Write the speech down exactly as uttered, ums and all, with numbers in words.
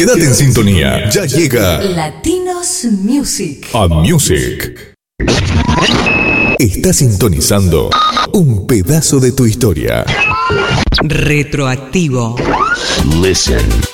Quédate en sintonía. Ya llega Latinos Music. A Music. Está sintonizando un pedazo de tu historia. Retroactivo. Listen.